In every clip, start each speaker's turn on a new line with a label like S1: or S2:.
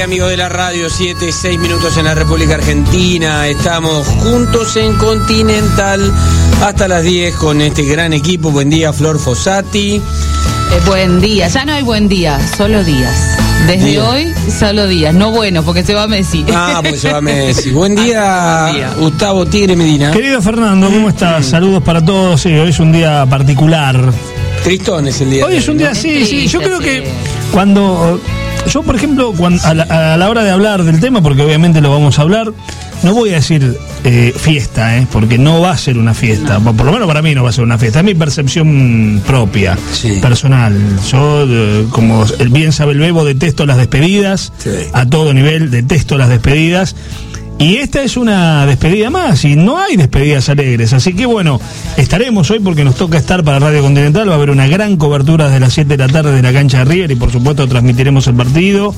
S1: día, amigos de la radio, 7-6 minutos en la República Argentina. Estamos juntos en Continental hasta las 10 con este gran equipo. Buen día, Flor Fossati.
S2: Buen día, ya no hay buen día, solo días. Desde hoy, solo días, no bueno, porque se va Messi.
S1: Pues se va Messi. Buen día, Gustavo Tigre Medina.
S3: Querido Fernando, ¿cómo estás? Saludos para todos. Sí, hoy es un día particular.
S1: Tristón es el día.
S3: Hoy es un día, sí. Yo creo que cuando... Yo, por ejemplo, a la hora de hablar del tema, porque obviamente lo vamos a hablar, no voy a decir fiesta, porque no va a ser una fiesta. No. Por lo menos para mí no va a ser una fiesta. Es mi percepción propia, personal. Yo, como bien sabe el Bebo, detesto las despedidas, a todo nivel, detesto las despedidas. Y esta es una despedida más, y no hay despedidas alegres. Así que bueno, estaremos hoy porque nos toca estar para Radio Continental. Va a haber una gran cobertura desde las 7 de la tarde de la cancha de River y por supuesto transmitiremos el partido.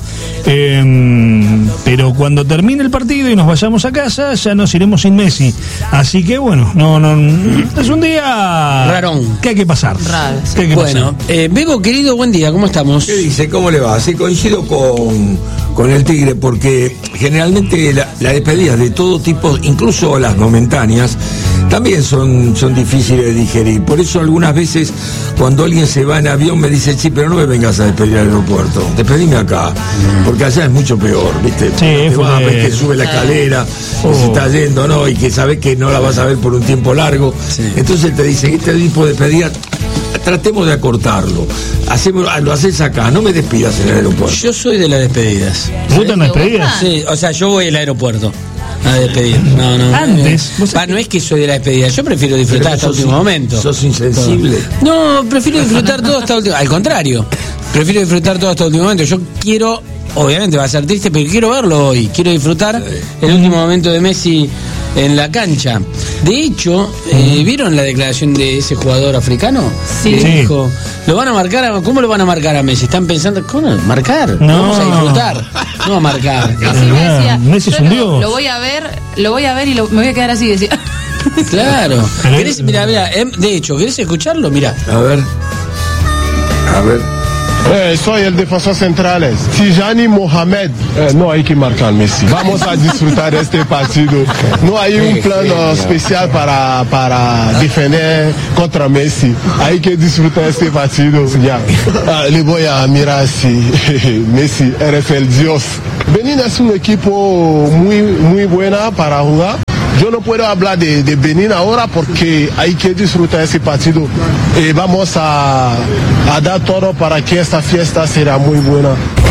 S3: Pero cuando termine el partido y nos vayamos a casa, ya nos iremos sin Messi. Así que bueno, no es un día
S1: rarón.
S3: ¿Qué hay que pasar?
S2: Raro.
S3: ¿Qué hay que
S1: pasar? Bebo, querido, buen día, ¿cómo estamos?
S4: ¿Qué dice? ¿Cómo le va? Sí, coincido con el Tigre, porque generalmente la despedida de todo tipo, incluso las momentáneas, también son difíciles de digerir. Por eso algunas veces cuando alguien se va en avión me dice, sí, pero no me vengas a despedir al aeropuerto, despedime acá, porque allá es mucho peor, ¿viste?
S3: Sí,
S4: ves que sube la escalera, y se está yendo, ¿no? Y que sabes que no la vas a ver por un tiempo largo. Entonces te dicen, este tipo de despedida tratemos de acortarlo. Lo haces acá, no me despidas en el aeropuerto.
S1: Yo soy de las despedidas.
S3: ¿Te gustan las despedidas?
S1: Sí, o sea, yo voy al aeropuerto a despedir. No.
S3: Antes.
S1: No es que soy de la despedida, yo prefiero disfrutar hasta el último momento.
S4: ¿Sos insensible?
S1: No, prefiero disfrutar todo hasta el último. Al contrario, prefiero disfrutar todo hasta el último momento. Yo quiero, obviamente va a ser triste, pero quiero verlo hoy. Quiero disfrutar el último momento de Messi en la cancha. De hecho, ¿vieron la declaración de ese jugador africano?
S2: Sí.
S1: Dijo, ¿lo van a marcar? ¿Cómo lo van a marcar a Messi? Están pensando, ¿cómo marcar?
S3: No.
S1: Vamos a disfrutar, no a marcar.
S3: Messi es un dios.
S2: Lo voy a ver y me voy a quedar así, decía.
S1: Claro. Mira, de hecho, ¿querés escucharlo? Mira.
S4: A ver.
S5: Soy el defensor central. Tijani Mohamed. No hay que marcar Messi. Vamos a disfrutar este partido. No hay un plan especial para defender contra Messi. Hay que disfrutar este partido. Ya. Le voy a mirar si Messi eres el Dios. Benin es un equipo muy buena para jugar. Yo no puedo hablar de Benin ahora porque hay que disfrutar ese partido. Vamos a dar todo para que esta fiesta será muy buena.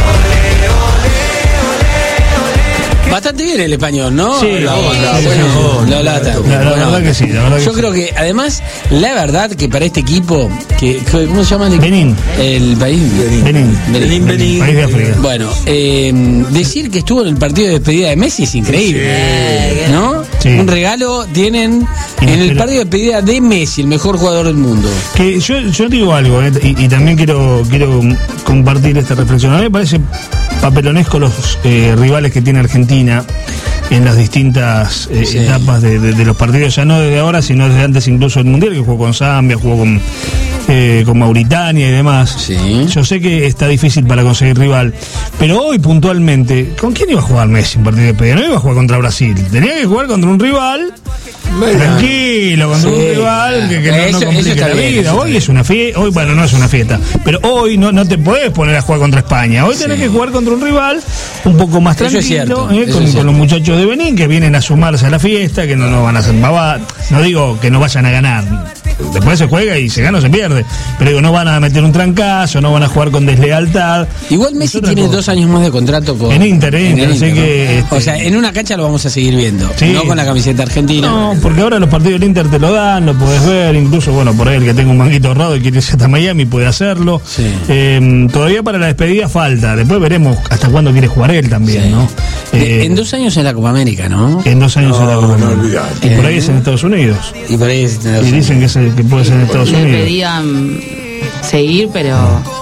S1: Bastante bien el español, ¿no?
S3: Sí,
S1: la
S3: verdad que sí.
S1: Yo creo que además, la verdad que para este equipo, ¿cómo se llama el equipo?
S3: Benín.
S1: El país.
S3: Benín. País de África.
S1: Bueno, decir que estuvo en el partido de despedida de Messi es increíble, ¿no? Sí. Un regalo tienen en el partido de despedida de Messi, el mejor jugador del mundo.
S3: Que yo digo algo, y también quiero compartir esta reflexión. A mí me parece papelonesco los rivales que tiene Argentina en las distintas etapas de los partidos, ya no desde ahora, sino desde antes incluso del Mundial, que jugó con Zambia, jugó con Mauritania y demás.
S1: Sí.
S3: Yo sé que está difícil para conseguir rival, pero hoy puntualmente, ¿con quién iba a jugar Messi en partido de despedida? No iba a jugar contra Brasil, tenía que jugar contra un rival tranquilo, contra un rival que no complique la vida. Hoy es una fiesta, bueno, no es una fiesta, pero hoy no te podés poner a jugar contra España. Hoy tenés que jugar contra un rival un poco más tranquilo, con los muchachos de Benín que vienen a sumarse a la fiesta, que no van a hacer babá. No digo que no vayan a ganar, después se juega y se gana o se pierde, pero digo, no van a meter un trancazo, no van a jugar con deslealtad.
S1: Igual Messi tiene 2 años más de contrato con
S3: Inter, así que
S1: o sea, en una cancha lo vamos a seguir viendo, no con la camiseta argentina.
S3: No, porque ahora los partidos del Inter te lo dan, lo podés ver, incluso, bueno, por ahí el que tenga un manguito ahorrado y quiere irse hasta Miami puede hacerlo. Todavía para la despedida falta, después veremos hasta cuándo quiere jugar él también, ¿no?
S1: En 2 años en la Copa América, ¿no?
S3: En 2 años en la Copa América.
S4: Olvidate.
S3: Y por ahí es en Estados Unidos.
S1: Y por ahí es en Estados Unidos.
S3: Y dicen que puede ser en Estados Unidos.
S2: Le pedían seguir, pero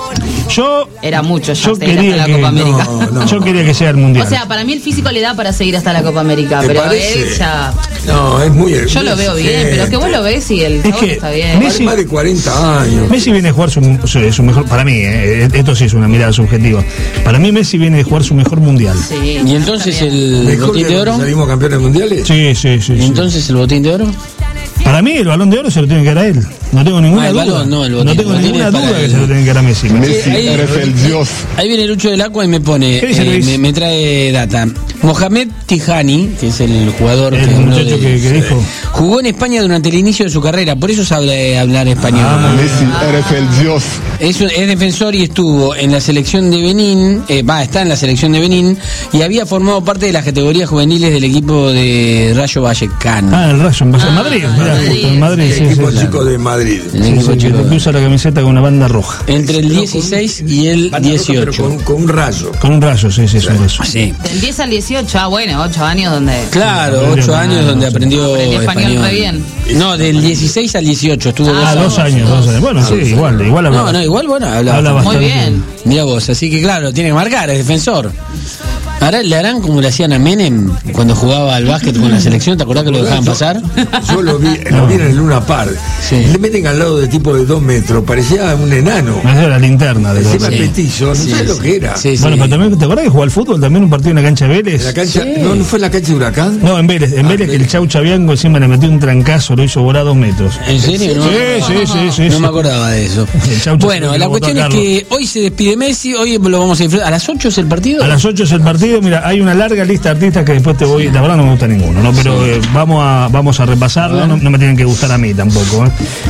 S2: Era mucho ya
S3: yo
S2: seguir hasta la Copa América.
S3: Yo quería que sea el Mundial.
S2: O sea, para mí el físico le da para seguir hasta la Copa América,
S4: ¿Te
S2: pero
S4: parece?
S2: él ya...
S4: No, es muy...
S2: Yo lo veo bien, pero es que vos lo ves y el sabor
S3: que
S2: está bien.
S3: Messi-
S4: Más de 40 años.
S3: Messi viene a jugar su mejor, para mí, esto sí es una mirada subjetiva. Para mí Messi viene a jugar su mejor mundial.
S2: Sí,
S1: ¿Y entonces
S2: está bien.
S1: el
S4: Mejor
S1: botín
S4: que
S1: de oro?
S4: salimos campeones mundiales.
S3: Sí.
S1: ¿Y entonces el botín de oro?
S3: Para mí el Balón de Oro se lo tiene que dar a él. No tengo ninguna
S1: el
S3: duda.
S1: balón, no, el botín.
S3: No tengo
S1: El botín
S3: ninguna
S1: es para
S3: duda que
S1: él.
S3: se lo tiene que dar a Messi.
S5: Messi,
S1: ahí-
S5: eres el Dios.
S1: Ahí viene Lucho del Agua y me pone,
S3: ¿Qué dice Luis?
S1: me trae data. Mohamed Tijani, que es el jugador
S3: El
S1: que habló
S3: muchacho que dijo.
S1: jugó en España durante el inicio de su carrera, por eso sabe hablar español.
S5: Messi, eres el Dios.
S1: Es defensor y estuvo en la selección de Benín, está en la selección de Benín y había formado parte de las categorías juveniles del equipo de Rayo Vallecano.
S3: El Rayo en Madrid. Mirá,
S2: Madrid.
S3: justo en Madrid,
S4: El
S3: sí,
S4: equipo
S3: sí.
S4: chico de Madrid.
S1: El
S3: Sí,
S1: equipo
S3: sí,
S1: chico.
S3: que usa la camiseta con una banda roja.
S1: Entre el 16 y el
S4: Banda roja, pero
S1: 18.
S4: con un rayo.
S3: Con un rayo, sí, es un rayo.
S1: Sí.
S2: Del 10 al 18, bueno, 8 años donde...
S1: Claro, 8 años donde aprendió
S2: Aprendió español re bien.
S1: No, del 16 al 18 estuvo 2
S3: Ah,
S1: años.
S3: 2 años, 2 años. Bueno, sí, igual hablaba.
S1: No, igual, bueno,
S3: Habla
S1: habla
S3: bastante.
S2: Muy bien.
S1: Mira vos, así que claro, tiene que marcar, es defensor. Ahora le harán como le hacían a Menem cuando jugaba al básquet con la selección, ¿te acordás que lo dejaban pasar?
S4: Yo lo vi en el Luna Park.
S1: Sí.
S4: Le meten al lado de tipo de 2 metros, parecía un enano.
S3: Me dio la linterna de los.
S4: Encima petizo, no sé lo que era.
S1: Sí,
S3: Bueno,
S1: sí.
S3: pero también, ¿te acuerdas que jugó al fútbol también un partido en la cancha de
S4: En
S3: Vélez?
S4: la cancha, ¿no fue en la cancha de Huracán?
S3: No, en Vélez, que el Chau Chabianco encima le metió un trancazo, lo hizo volar 2 metros.
S1: ¿En serio? No,
S3: Sí.
S1: no me acordaba de eso.
S3: El Chaucha
S1: Bueno,
S3: se
S1: la
S3: lo
S1: cuestión
S3: botó a
S1: es que hoy se despide Messi, hoy lo vamos a disfrutar. ¿A las 8 es el partido?
S3: A las 8 es el partido, mira, hay una larga lista de artistas que después te voy, la verdad no me gusta ninguno, ¿no? Pero vamos a repasarlo, no me tienen que gustar a mí tampoco.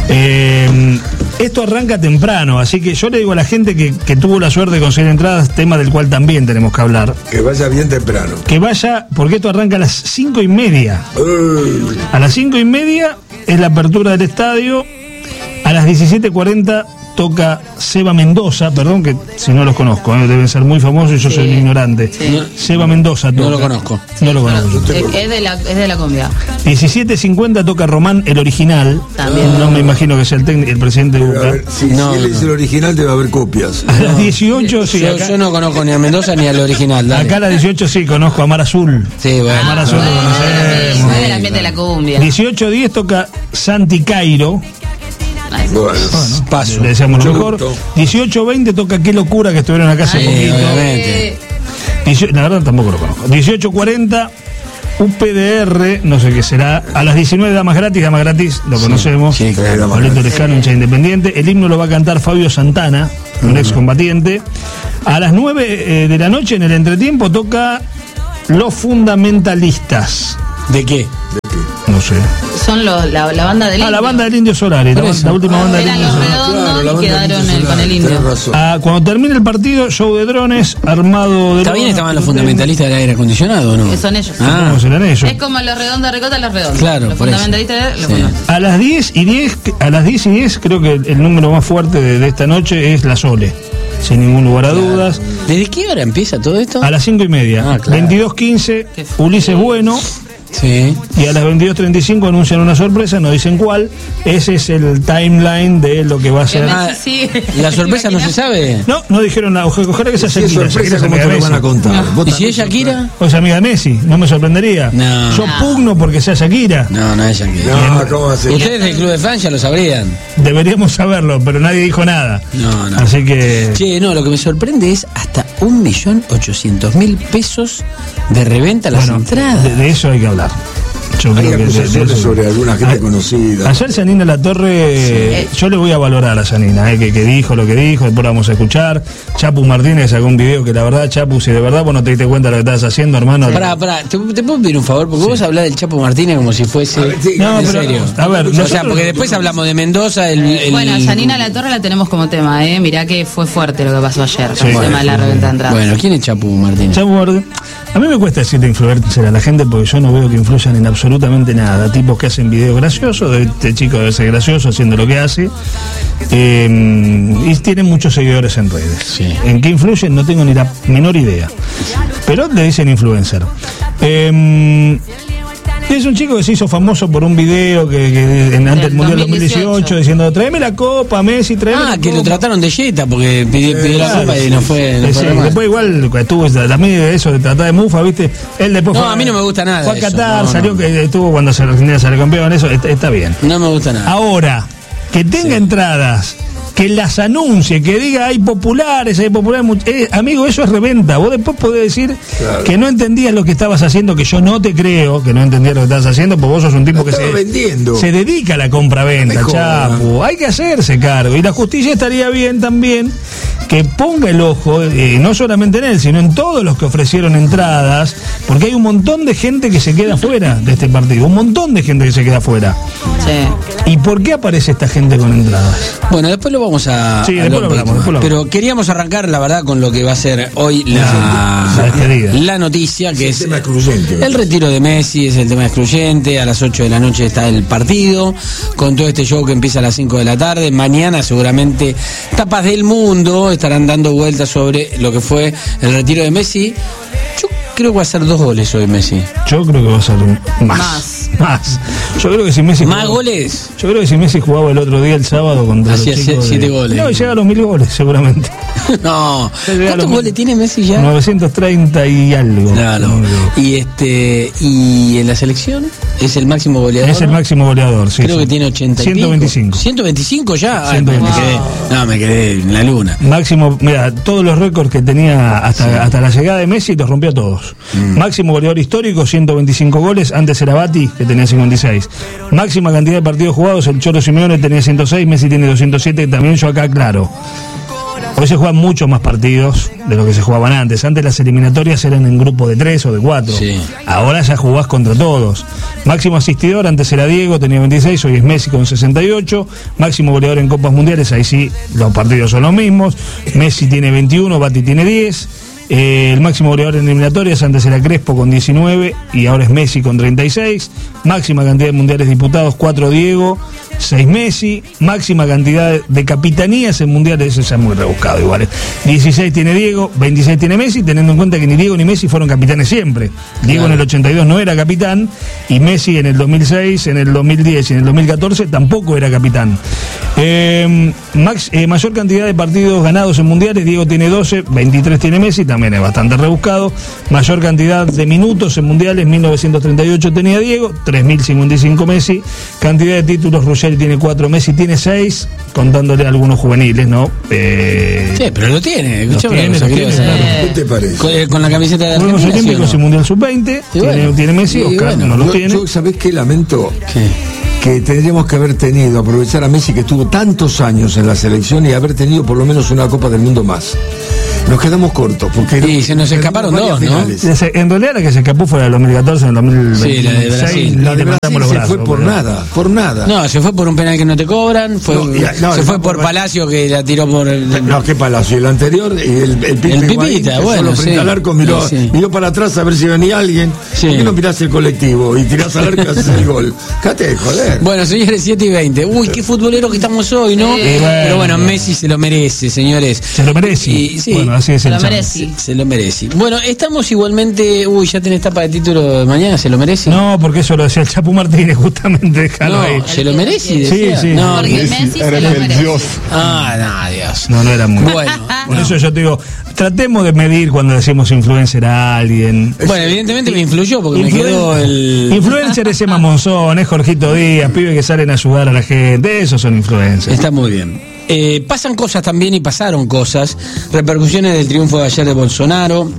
S3: Esto arranca temprano, así que yo le digo a la gente que tuvo la suerte de conseguir entradas, tema del cual también tenemos que hablar,
S4: Que vaya bien temprano.
S3: que vaya, porque esto arranca a las 5:30. A las 5:30 es la apertura del estadio, a las 17:40 toca Seba Mendoza, perdón que si no los conozco, deben ser muy famosos y yo soy un ignorante.
S2: Sí.
S3: Seba Mendoza toca.
S1: No lo conozco.
S3: No lo conozco.
S2: Es de la cumbia.
S3: 17:50 toca Román, el original.
S2: También.
S3: No me imagino que sea el presidente de
S4: Debe
S3: Boca.
S4: haber- si
S1: No,
S4: él es el original, debe haber copias.
S3: A las 18, sí.
S1: Yo no conozco ni a Mendoza ni al original. Dale.
S3: Acá a las 18 sí, conozco a Mar Azul.
S1: Sí, bueno.
S3: Mar Azul lo
S2: Es
S3: conocemos.
S2: del ambiente de la cumbia.
S3: 18:10 toca Santi Cairo.
S4: Bueno,
S3: Bueno,
S1: Paso.
S3: le deseamos lo
S4: Mucho
S3: mejor.
S4: gusto.
S3: 18:20 toca Qué locura que estuvieron acá hace
S1: Sí,
S3: poquito.
S1: obviamente.
S3: La verdad tampoco lo conozco. 18:40 UPDR, no sé qué será. A las 19 Damas Gratis, lo conocemos.
S1: sí, claro.
S3: Pablito Lescano, hincha independiente. El himno lo va a cantar Fabio Santana, un excombatiente. A las 9 de la noche, en el entretiempo, toca Los Fundamentalistas.
S1: ¿De qué?
S3: No sé.
S2: Son la banda del
S3: La banda del Indio Solari, la última banda del
S2: Eran
S3: Indio
S2: los
S3: Solari.
S2: redondos
S4: claro, la
S2: y
S4: banda
S2: quedaron
S4: Indio
S2: con el
S4: Solari,
S2: indio.
S4: tenés razón.
S3: Cuando termine el partido, show de drones, armado de.
S1: ¿Está bien estaban los fundamentalistas del aire acondicionado o no?
S2: Que son ellos.
S1: Ah,
S3: ¿Cómo serán ellos?
S2: Es como los redondos ricota, los redondos.
S1: Claro,
S2: los
S1: por eso.
S2: fundamentalistas los
S1: Sí.
S2: fundamentalistas.
S3: A las 10:10, creo que el número más fuerte de esta noche es la Sole, sin ningún lugar a dudas.
S1: ¿Desde qué hora empieza todo esto?
S3: A las 5:30,
S1: Ah, claro.
S3: 22:15, Ulises Bueno,
S1: Sí.
S3: y a las 22:35 anuncian una sorpresa, no dicen cuál. Ese es el timeline de lo que va a ser.
S1: Ah,
S2: Sí.
S1: ¿La sorpresa no se sabe?
S3: No dijeron nada, ojalá que sea
S4: Si es
S3: Shakira.
S4: sorpresa,
S3: Shakira es
S4: ¿cómo te
S3: amiga
S4: lo
S3: de
S4: van a
S3: Messi.
S4: contar? Vos
S1: ¿Y si
S4: también
S1: es Shakira?
S3: O sea, amiga de Messi, no me sorprendería.
S1: No.
S3: Yo pugno porque sea Shakira.
S1: No es Shakira.
S4: No, ¿cómo va a ser?
S1: Ustedes del Club de Fans ya lo sabrían.
S3: Deberíamos saberlo, pero nadie dijo nada.
S1: No.
S3: Así que.
S1: Che, no, lo que me sorprende es hasta 1.800.000 pesos de reventa a las
S3: Bueno,
S1: entradas.
S3: de eso hay que hablar. Yo
S4: Hay
S3: creo que de
S4: acusaciones
S3: eso-
S4: sobre alguna gente
S3: Ah,
S4: conocida.
S3: Ayer Janina Latorre, yo le voy a valorar a Janina, que dijo lo que dijo, después la vamos a escuchar. Chapu Martínez sacó un video que la verdad, Chapu, si de verdad vos no te diste cuenta de lo que estabas haciendo, hermano.
S1: Pará, ¿te puedo pedir un favor? Porque vos hablás del Chapo Martínez como si fuese...
S4: sí,
S3: No,
S1: en
S3: pero,
S1: serio.
S3: a ver,
S1: O sea,
S3: nosotros-
S1: porque después hablamos de Mendoza,
S2: Bueno, Janina La Torre la tenemos como tema, Mirá que fue fuerte lo que pasó ayer con
S3: Sí.
S2: el tema de la reventa de entradas.
S1: Bueno, ¿quién es Chapo Martínez?
S3: Chapu Martínez. A mí me cuesta decirte influencer a la gente porque yo no veo que influyan en absolutamente nada. Tipos que hacen videos graciosos, este chico debe ser gracioso haciendo lo que hace. Y tienen muchos seguidores en redes.
S1: Sí.
S3: ¿En qué influyen? No tengo ni la menor idea. Pero le dicen influencer. Es un chico que se hizo famoso por un video que antes del Mundial 2018 diciendo, tráeme la copa, Messi, tráeme la
S1: que
S3: copa.
S1: lo trataron de yeta porque pidió la copa y no fue.
S3: Sí, después igual estuvo también eso de tratar de mufa, ¿viste? Él después
S1: a mí no me gusta nada.
S3: Fue a Qatar,
S1: eso,
S3: salió que estuvo cuando Argentina salió campeón, eso está bien.
S1: No me gusta nada.
S3: Ahora, que tenga entradas, que las anuncie, que diga hay populares, amigo, eso es reventa. Vos después podés decir que no entendías lo que estabas haciendo, que yo no te creo que no entendías lo que estabas haciendo, porque vos sos un tipo que se dedica a la compra-venta, chapo. Hay que hacerse cargo. Y la justicia estaría bien también que ponga el ojo, no solamente en él, sino en todos los que ofrecieron entradas, porque hay un montón de gente que se queda fuera de este partido, un montón de gente que se queda fuera.
S2: Sí.
S3: ¿Y por qué aparece esta gente con entradas?
S1: Bueno, después lo vamos a...
S3: Sí, después lo hablamos.
S1: Pero queríamos arrancar, la verdad, con lo que va a ser hoy la noticia, que es
S4: el tema excluyente.
S1: El retiro de Messi, es el tema excluyente. A las 8 de la noche está el partido, con todo este show que empieza a las 5 de la tarde. Mañana seguramente tapas del mundo estarán dando vueltas sobre lo que fue el retiro de Messi. Yo creo que va a ser 2 goles hoy Messi.
S3: Yo creo que va a ser más. Yo creo que si Messi
S1: ¿Más goles?
S3: Yo creo que si Messi jugaba el otro día, el sábado, contra
S1: hacía 7 goles.
S3: No, y llega a los 1000 goles, seguramente.
S1: No. ¿Cuántos goles tiene Messi ya?
S3: 930 y algo.
S1: Claro. Y en la selección es el máximo goleador.
S3: Es el máximo goleador, sí.
S1: Creo que tiene 80 y
S3: 125.
S1: Pico. 125 ya.
S3: 125.
S1: Me quedé en la luna.
S3: Máximo, mira, todos los récords que tenía hasta la llegada de Messi los rompió todos. Máximo goleador histórico, 125 goles. Antes era Bati, que tenía 56. Máxima cantidad de partidos jugados, el Cholo Simeone tenía 106, Messi tiene 207. También yo acá, claro. Hoy se juegan muchos más partidos de lo que se jugaban antes. Antes las eliminatorias eran en grupo de 3 o de 4.
S1: Sí.
S3: Ahora ya jugás contra todos. Máximo asistidor, antes era Diego, tenía 26, hoy es Messi con 68. Máximo goleador en Copas Mundiales, ahí sí los partidos son los mismos. Messi tiene 21, Bati tiene 10. El máximo goleador en eliminatorias, antes era Crespo con 19 y ahora es Messi con 36. Máxima cantidad de mundiales disputados, 4 Diego, 6 Messi. Máxima cantidad de capitanías en mundiales, eso ya es muy rebuscado igual. 16 tiene Diego, 26 tiene Messi, teniendo en cuenta que ni Diego ni Messi fueron capitanes siempre. Diego en el 82 no era capitán y Messi en el 2006, en el 2010 y en el 2014 tampoco era capitán. Mayor cantidad de partidos ganados en mundiales, Diego tiene 12, 23 tiene Messi, también es bastante rebuscado. Mayor cantidad de minutos en mundiales, 1938 tenía Diego, 3055 Messi. Cantidad de títulos, Ruggeri tiene 4, Messi tiene 6, contándole a algunos juveniles, ¿no?
S1: Sí, pero lo tiene.
S3: Tiene, claro.
S4: ¿Qué te parece?
S1: Con la camiseta de
S3: Juegos
S1: Argentina.
S3: Olímpicos
S1: ¿sí
S3: y Mundial Sub-20, tiene Messi, Oscar no lo tiene.
S4: Yo, ¿sabés qué lamento?
S1: ¿Qué?
S4: Que tendríamos que haber tenido, aprovechar a Messi que estuvo tantos años en la selección y haber tenido por lo menos una Copa del Mundo más. Nos quedamos cortos porque
S1: sí, se nos escaparon 2, ¿no?
S3: En realidad la que se escapó fue la del 2014, en el 2026.
S1: Sí, la de Brasil.
S4: La de Brasil se fue por nada.
S1: No, se fue por un penal que no te cobran, se fue por Palacio que la tiró por el...
S4: No, ¿qué Palacio? El anterior, el
S1: Pipita, bueno,
S4: frente al arco miró para atrás a ver si venía alguien.
S1: Sí.
S4: ¿Por qué no mirás el colectivo y tirás al arco y haces el gol? Cállate de joder.
S1: Bueno, señores, 7:20. Uy, qué futbolero que estamos hoy, ¿no? Pero bueno, Messi se lo merece, señores.
S3: Se lo merece.
S1: Sí.
S3: Bueno, así es.
S2: Se lo merece.
S1: Se lo merece. Bueno, estamos igualmente... Uy, ya tenés tapa de título de mañana, ¿se lo merece?
S3: No, porque eso lo decía el Chapu Martínez, justamente.
S1: No, ¿se lo merece? Decía.
S3: Sí.
S1: No,
S2: porque Messi se lo
S5: Eres el
S2: merece.
S5: Dios.
S1: Dios.
S3: No era muy
S1: Bueno.
S3: Por eso yo te digo, tratemos de medir cuando decimos influencer a alguien.
S1: Bueno, evidentemente me influyó porque me quedó el...
S3: Influencer es Emma Monzón, es Jorgito Díaz, pibes que salen a ayudar a la gente, esos son influencers.
S1: Está muy bien. Pasan cosas también y pasaron cosas. Repercusiones del triunfo de ayer de Bolsonaro.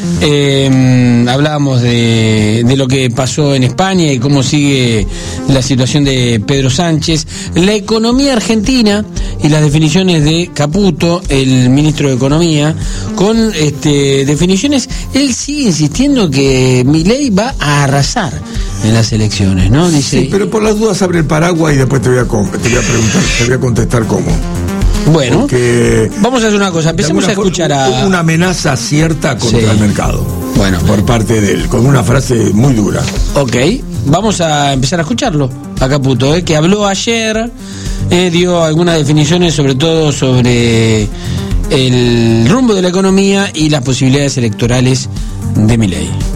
S1: Hablábamos de lo que pasó en España y cómo sigue la situación de Pedro Sánchez. La economía argentina y las definiciones de Caputo, el ministro de Economía, con definiciones. Él sigue insistiendo que Milei va a arrasar en las elecciones, ¿no? Dice.
S4: Sí, pero por las dudas abre el paraguas y después te voy a preguntar, te voy a contestar cómo.
S1: Bueno,
S4: porque
S1: vamos a hacer una cosa, empecemos a escuchar
S4: hubo una amenaza cierta contra el mercado.
S1: Bueno,
S4: por parte de él, con una frase muy dura.
S1: Ok, vamos a empezar a escucharlo a Caputo, que habló ayer, dio algunas definiciones, sobre todo sobre el rumbo de la economía y las posibilidades electorales de Milei.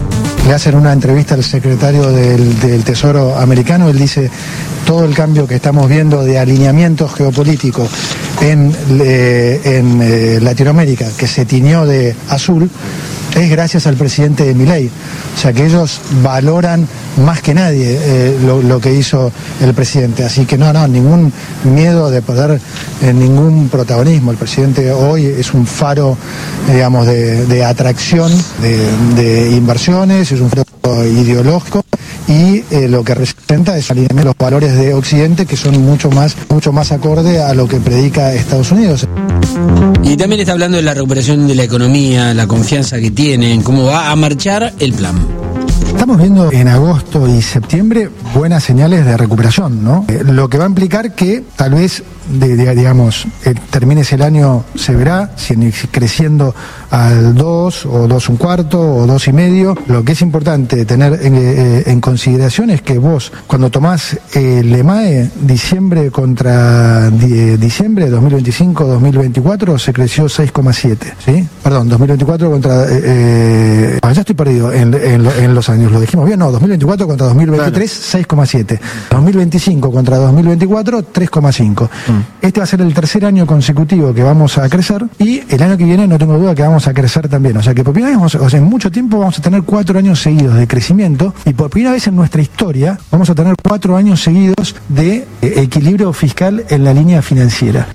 S6: le hacen una entrevista al secretario del Tesoro americano, él dice, todo el cambio que estamos viendo de alineamientos geopolíticos en Latinoamérica, que se tiñó de azul, es gracias al presidente Milei. O sea que ellos valoran más que nadie lo que hizo el presidente. Así que no, ningún miedo de perder ningún protagonismo. El presidente hoy es un faro, digamos, de atracción de inversiones, es un faro ideológico, y lo que representa es alinear los valores de Occidente, que son mucho más acorde a lo que predica Estados Unidos.
S1: Y también está hablando de la recuperación de la economía, la confianza que tienen, cómo va a marchar el plan.
S6: Estamos viendo en agosto y septiembre buenas señales de recuperación, ¿no? Lo que va a implicar que tal vez, digamos, termines el año, se verá, si creciendo al 2 o 2,25 o 2,5. Lo que es importante tener en consideración es que vos, cuando tomás el EMAE, diciembre contra diciembre, 2025-2024, se creció 6,7, ¿sí? Perdón, 2024 contra... ya estoy perdido en los años, lo dijimos bien, no, 2024 contra 2023, claro. 6,7. 2025 contra 2024, 3,5. Este va a ser el tercer año consecutivo que vamos a crecer, y el año que viene no tengo duda que vamos a crecer también. O sea que por primera vez, en mucho tiempo vamos a tener 4 años seguidos de crecimiento, y por primera vez en nuestra historia vamos a tener 4 años seguidos de equilibrio fiscal en la línea financiera.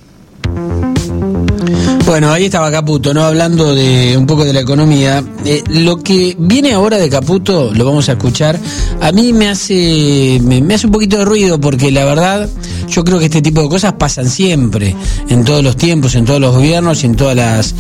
S1: Bueno, ahí estaba Caputo, ¿no? Hablando de un poco de la economía. Lo que viene ahora de Caputo, lo vamos a escuchar. A mí me hace un poquito de ruido, porque la verdad, yo creo que este tipo de cosas pasan siempre, en todos los tiempos, en todos los gobiernos y en todas las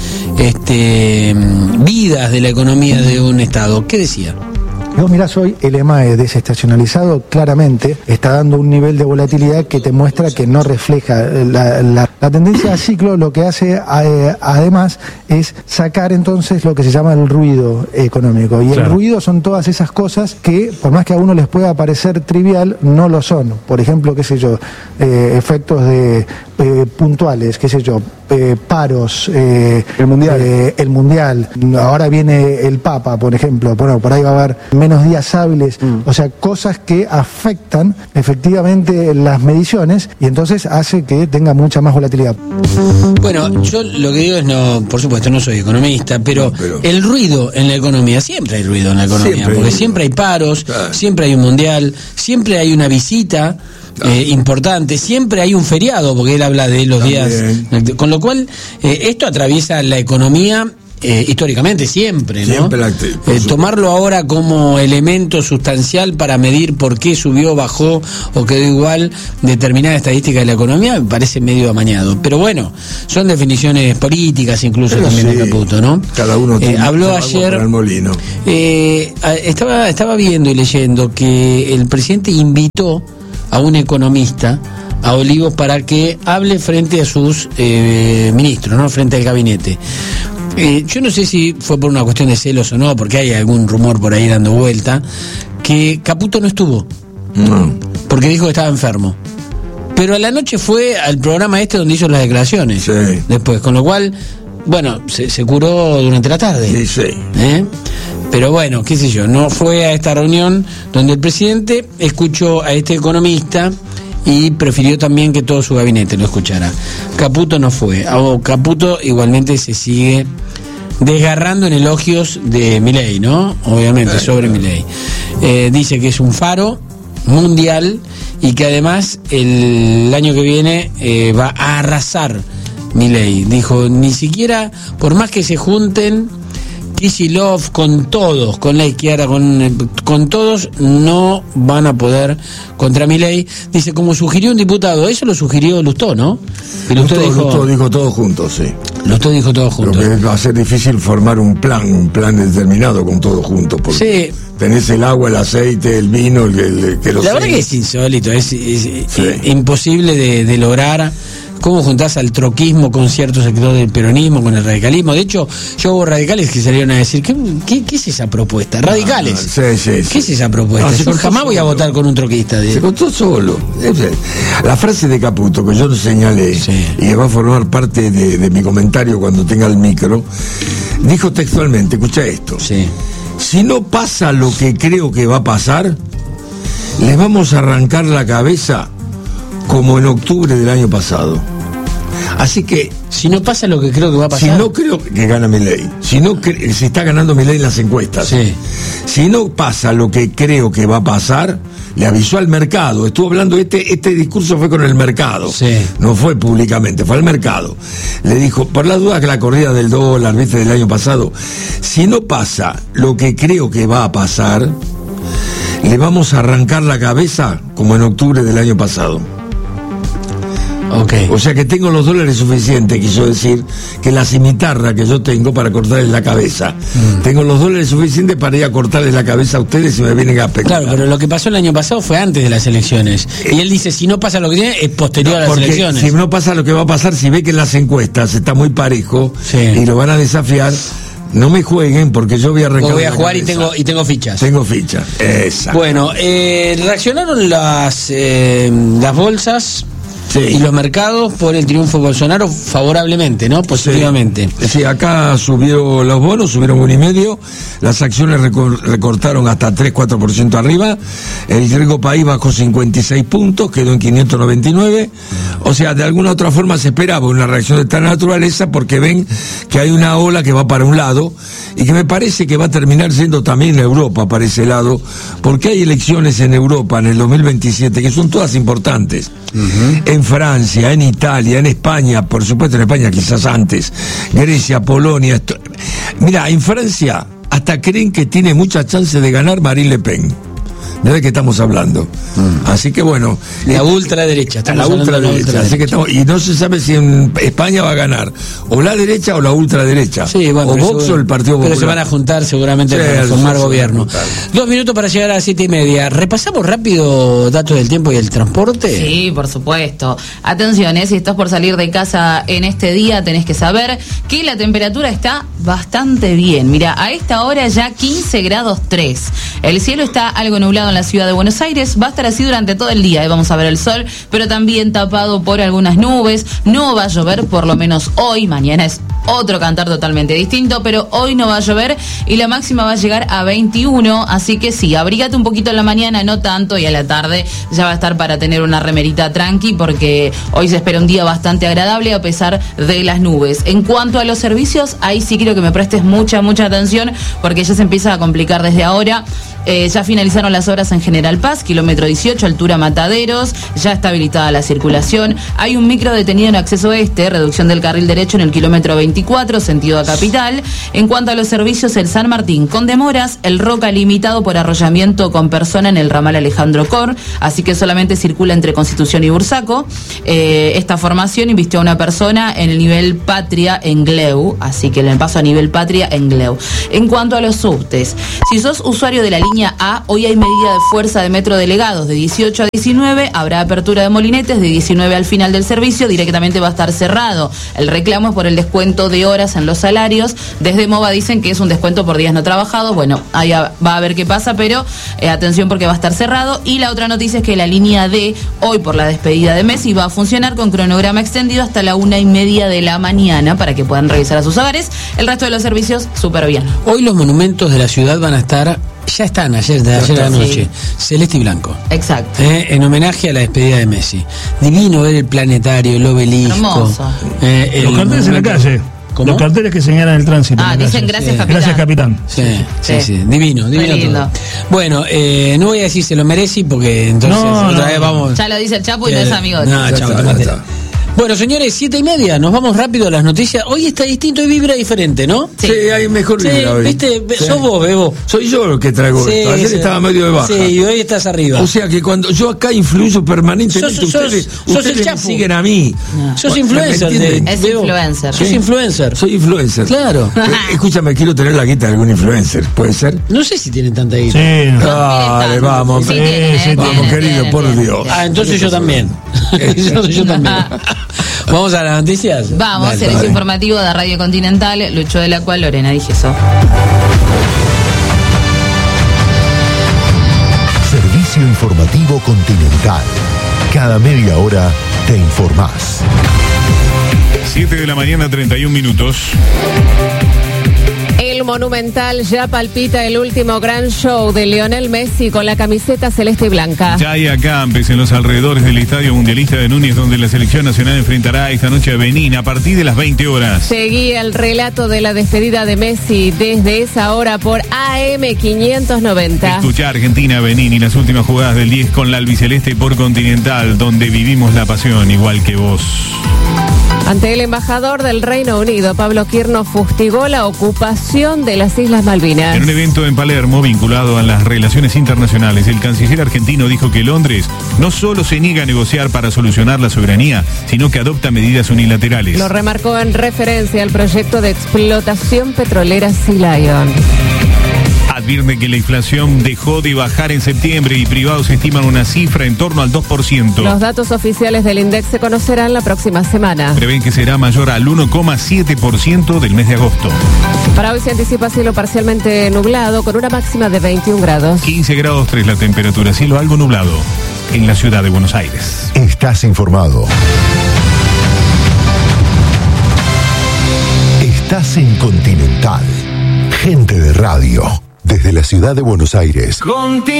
S1: vidas de la economía de un Estado. ¿Qué decía?
S6: Vos mirás hoy, el EMAE desestacionalizado claramente está dando un nivel de volatilidad que te muestra que no refleja la tendencia a ciclo. Lo que hace además es sacar entonces lo que se llama el ruido económico, y claro, el ruido son todas esas cosas que, por más que a uno les pueda parecer trivial, no lo son. Por ejemplo, qué sé yo, efectos de puntuales, qué sé yo, paros, el mundial, ahora viene el Papa, por ejemplo, bueno, por ahí va a haber menos días hábiles, o sea, cosas que afectan efectivamente las mediciones, y entonces hace que tenga mucha más volatilidad.
S1: Bueno, yo lo que digo es, no, por supuesto no soy economista, pero el ruido en la economía, siempre hay ruido en la economía, porque siempre hay paros, claro, siempre hay un mundial, siempre hay una visita importante, siempre hay un feriado, porque él habla de los también días, con lo cual esto atraviesa la economía históricamente siempre, ¿no? Tomarlo ahora como elemento sustancial para medir por qué subió, bajó o quedó igual determinada estadística de la economía me parece medio amañado, pero bueno, son definiciones políticas incluso, pero también, sí, de Caputo, ¿no?
S4: Cada uno
S1: habló ayer, el molino. Estaba viendo y leyendo que el presidente invitó a un economista, a Olivos, para que hable frente a sus ministros, ¿no? Frente al gabinete. Yo no sé si fue por una cuestión de celos o no, porque hay algún rumor por ahí dando vuelta, que Caputo no estuvo, porque dijo que estaba enfermo. Pero a la noche fue al programa donde hizo las declaraciones, sí, después, con lo cual, bueno, se curó durante la tarde. Sí. Pero bueno, qué sé yo, no fue a esta reunión donde el presidente escuchó a este economista y prefirió también que todo su gabinete lo escuchara. Caputo no fue. Caputo igualmente se sigue desgarrando en elogios de Milei, ¿no? Obviamente, sobre Milei. Dice que es un faro mundial y que además el año que viene va a arrasar Milei. Dijo, ni siquiera, por más que se junten Kicillof con todos, con la izquierda, con todos, no van a poder contra Milei. Dice, como sugirió un diputado, eso lo sugirió Lustó, ¿no?
S4: Lustó dijo todos juntos, sí.
S1: Lustó dijo todos juntos.
S4: Pero que va a ser difícil formar un plan determinado con todos juntos, porque sí, tenés el agua, el aceite, el vino, el que lo
S1: La verdad que es insólito, es imposible de lograr. ¿Cómo juntás al troquismo con cierto sector del peronismo, con el radicalismo? De hecho, yo hubo radicales que salieron a decir, ¿qué es esa propuesta? Radicales.
S4: Sí.
S1: ¿Qué es esa propuesta? Yo jamás voy a votar con un troquista.
S4: Se contó solo. La frase de Caputo, que yo le señalé, y que va a formar parte de mi comentario cuando tenga el micro, dijo textualmente, escucha esto.
S1: Sí.
S4: si no pasa lo que creo que va a pasar, les vamos a arrancar la cabeza como en octubre del año pasado. Así que
S1: si no pasa lo que creo que va a pasar.
S4: Si no creo que gana Milei, se está ganando Milei en las encuestas.
S1: Sí.
S4: Si no pasa lo que creo que va a pasar, le avisó al mercado. Estuvo hablando, este discurso fue con el mercado.
S1: Sí.
S4: No fue públicamente, fue al mercado. Le dijo, por la duda que la corrida del dólar, viste, del año pasado, si no pasa lo que creo que va a pasar, le vamos a arrancar la cabeza como en octubre del año pasado.
S1: Okay.
S4: O sea que tengo los dólares suficientes, quiso decir, que la cimitarra que yo tengo para cortarles la cabeza. Tengo los dólares suficientes para ir a cortarles la cabeza a ustedes si me vienen a especular.
S1: Claro, pero lo que pasó el año pasado fue antes de las elecciones. Y él dice, si no pasa lo que tiene, es posterior a las elecciones.
S4: Si no pasa lo que va a pasar, si ve que en las encuestas está muy parejo, sí, y lo van a desafiar, no me jueguen porque yo voy a arrancar.
S1: Voy a jugar y tengo fichas.
S4: Tengo fichas. Exacto.
S1: Bueno, reaccionaron las bolsas. Sí. Y los mercados por el triunfo de Bolsonaro favorablemente, ¿no? Positivamente.
S4: Sí, acá subieron los bonos, subieron 1,5%, las acciones recortaron hasta 3-4% arriba, el riesgo país bajó 56 puntos, quedó en 599, o sea, de alguna otra forma se esperaba una reacción de esta naturaleza porque ven que hay una ola que va para un lado y que me parece que va a terminar siendo también Europa para ese lado, porque hay elecciones en Europa en el 2027 que son todas importantes. En Francia, en Italia, en España, por supuesto en España quizás antes, Grecia, Polonia. Mira, en Francia hasta creen que tiene muchas chances de ganar Marine Le Pen. ¿De qué estamos hablando? Así que bueno,
S1: la ultraderecha,
S4: la ultraderecha, así que estamos, y no se sabe si en España va a ganar o la derecha o la ultraderecha,
S1: sí, bueno,
S4: o Vox o el Partido Popular.
S1: Pero se van a juntar seguramente para formar gobierno. 2 minutos para llegar a las 7:30. ¿Repasamos rápido datos del tiempo y el transporte?
S2: Sí, por supuesto. Atención, si estás por salir de casa en este día, tenés que saber que la temperatura está bastante bien. Mira, a esta hora ya 15 grados 3. El cielo está algo nublado en la ciudad de Buenos Aires, va a estar así durante todo el día, vamos a ver el sol, pero también tapado por algunas nubes, no va a llover por lo menos hoy, mañana es otro cantar totalmente distinto, pero hoy no va a llover y la máxima va a llegar a 21, así que sí, abrígate un poquito en la mañana, no tanto, y a la tarde ya va a estar para tener una remerita tranqui, porque hoy se espera un día bastante agradable a pesar de las nubes. En cuanto a los servicios, ahí sí quiero que me prestes mucha atención, porque ya se empieza a complicar desde ahora. Ya finalizaron las obras en General Paz, kilómetro 18, altura Mataderos, ya está habilitada la circulación. Hay un micro detenido en acceso este, reducción del carril derecho en el kilómetro 24, sentido a Capital. En cuanto a los servicios, el San Martín con demoras, el Roca limitado por arrollamiento con persona en el ramal Alejandro Cor, así que solamente circula entre Constitución y Bursaco. Esta formación invistió a una persona en el nivel Patria en Gleu, así que el paso a nivel Patria en Gleu. En cuanto a los subtes, si sos usuario de la línea A, hoy hay medida de fuerza de metro delegados de 18 a 19, habrá apertura de molinetes de 19 al final del servicio, directamente va a estar cerrado. El reclamo es por el descuento de horas en los salarios. Desde MOVA dicen que es un descuento por días no trabajados. Bueno, ahí va a ver qué pasa, pero atención porque va a estar cerrado. Y la otra noticia es que la línea D, hoy por la despedida de Messi, va a funcionar con cronograma extendido hasta la 1:30 de la mañana para que puedan revisar a sus hogares. El resto de los servicios, súper bien.
S1: Hoy los monumentos de la ciudad van a estar, ya están ayer a la noche, celeste y blanco.
S2: Exacto.
S1: En homenaje a la despedida de Messi. Divino ver el planetario, el obelisco.
S2: Hermoso.
S3: Los carteles en la calle.
S1: ¿Cómo?
S3: Los carteles que señalan el tránsito.
S2: Dicen gracias, capitán.
S3: Gracias, capitán.
S1: Sí. Divino todo. Bueno, no voy a decir se lo merece porque entonces otra vez vamos.
S2: Ya lo dice el Chapo y no es amigo.
S1: No, Chapo, Bueno, señores, 7:30, nos vamos rápido a las noticias. Hoy está distinto y vibra diferente, ¿no?
S4: Sí, hay mejor vibra hoy.
S1: ¿Viste? Sos vos, Bebo.
S4: Soy yo el que traigo esto. Ayer estaba medio de baja.
S1: Sí, y hoy estás arriba.
S4: O sea que cuando yo acá influyo permanentemente, ustedes
S1: el Chapo.
S4: me siguen a mí.
S1: Sos influencer.
S2: Es influencer.
S1: Sos influencer.
S4: Soy influencer.
S1: Claro.
S4: Escúchame, quiero tener la guita de algún influencer. ¿Puede ser?
S1: No sé si tienen tanta guita.
S3: Sí.
S4: Dale, vamos. Vamos, querido, por Dios.
S1: Entonces yo también. Yo también. Vamos a las noticias.
S2: Vamos, servicio informativo de Radio Continental, Lucho de la cual Lorena Dijeso.
S7: Servicio informativo Continental. Cada media hora te informás.
S8: 7 de la mañana, 31 minutos.
S2: El
S8: el Monumental ya palpita el último gran show de Lionel Messi con la camiseta celeste y blanca.
S9: Ya hay acampes en los alrededores del Estadio Mundialista de Núñez, donde la selección nacional enfrentará esta noche a Benín a partir de las 20 horas.
S8: Seguía el relato de la despedida de Messi desde esa hora por AM 590.
S9: Escucha Argentina, Benín y las últimas jugadas del 10 con la albiceleste por Continental, donde vivimos la pasión igual que vos.
S8: Ante el embajador del Reino Unido, Pablo Quirno fustigó la ocupación de las Islas Malvinas.
S9: En un evento en Palermo vinculado a las relaciones internacionales, el canciller argentino dijo que Londres no solo se niega a negociar para solucionar la soberanía, sino que adopta medidas unilaterales.
S8: Lo remarcó en referencia al proyecto de explotación petrolera Sea Lion.
S9: Advierte que la inflación dejó de bajar en septiembre y privados estiman una cifra en torno al 2%.
S8: Los datos oficiales del INDEC se conocerán la próxima semana.
S9: Prevén que será mayor al 1,7% del mes de agosto.
S8: Para hoy se anticipa cielo parcialmente nublado con una máxima de 21 grados.
S9: 15 grados 3 la temperatura, cielo algo nublado en la ciudad de Buenos Aires.
S7: Estás informado. Estás en Continental. Gente de radio. Desde la ciudad de Buenos Aires.